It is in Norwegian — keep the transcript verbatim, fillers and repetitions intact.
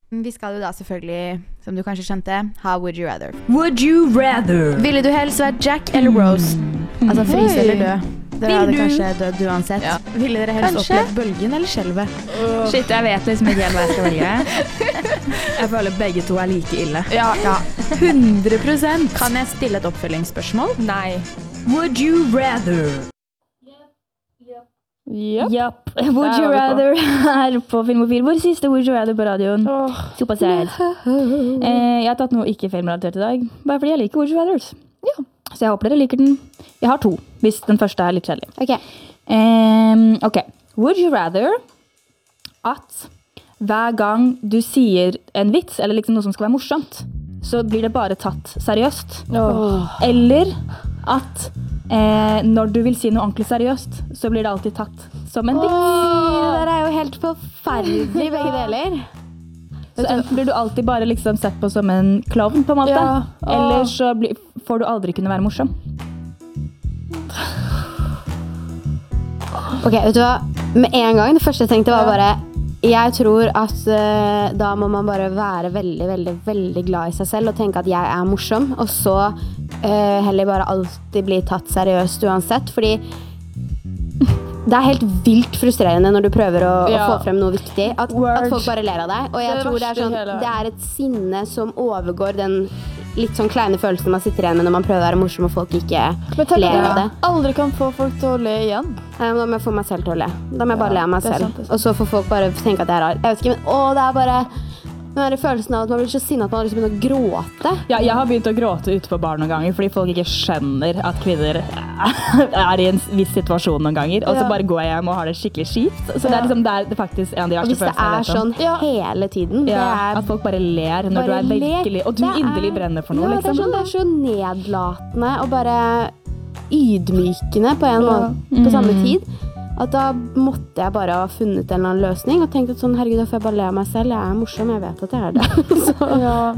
Vi skal jo da selvfølgelig, som du kanskje skjønte, ha Would You Rather. Would you rather? Ville du helst være Jack eller Rose? Mm. Altså fryse eller dø? Dere hadde du? kanskje dødd uansett. Ja. Ville dere helst Kanskje? opplevd bølgen eller skjelvet? Uh. Shit, jeg vet liksom ikke helt hva jeg skal velge. Jeg føler begge to er like ille. Ja, ja. hundre prosent. Kan jeg stille et oppfølgingsspørsmål? Nei. Would you rather? Yep. Japp. Would you rather her på Filmofil. Vår siste Would you rather på radioen. Oh. Super sad. Eh, jeg har tatt noe ikke filmrelatert i dag, bare fordi jeg liker Would you rathers. Ja. Så jeg håper dere liker den. Jeg har to, hvis den første er litt kjedelig. Ok. Um, ok. Would you rather at hver gang du sier en vits, eller liksom noe som skal være morsomt, så blir det bare tatt seriøst? Oh. Eller at eh, når du vil si noe ordentlig seriøst, så blir det alltid tatt som en vits? Det der er jo helt forferdelig, begge deler. Så enten blir du alltid bare liksom sett på som en klovn, på en måte, Ja. eller så blir, får du aldri kunne være morsom. Ok, vet du hva? Med en gang, det første jeg tenkte var bare, jeg tror at uh, da må man bare være veldig, veldig, veldig glad i seg selv og tenke at jeg er morsom, og så uh, heller bare alltid bli tatt seriøst uansett, fordi det er helt vilt frustrerende når du prøver å, Ja. å få frem noe viktig, at, Word. at folk bare ler av deg, og jeg Det tror det er, verste i sånn, hele- det er et sinne som overgår den litt sånn kleine følelsen man sitter igjen med når man prøver å være morsom og folk ikke ler av det. Aldri kan få folk til å le igjen. Nei, Da må jeg få meg selv til å le. Da må jeg bare Ja, le av meg det er selv. sant, det er sant. Og så får folk bare tenke at jeg er rar. Jeg vet ikke, men å, det er bare den der følelsen av at man blir så sinnet at man har lyst til å begynne å gråte. Ja, jeg har begynt å gråte ute på bar noen ganger, fordi folk ikke skjønner at kvinner er i en viss situasjon noen ganger, og så Ja. bare går jeg hjem og har det skikkelig kjipt. Så det er liksom det er faktisk en av de Og verste hvis det følelsene er jeg vet om. sånn hele tiden, Ja, det er at folk bare ler når bare du er ler. virkelig, og du Det er- inderlig brenner for noe, ja, liksom. det er, sånn, det er så nedlatende og bare ydmykende på en måte på samme Mm. tid. At da måtte jeg bare ha funnet en eller annen løsning og tenkt at sånn, herregud, da får jeg bare le av meg selv. Jeg er morsom, jeg vet at jeg er det. Så, Ja.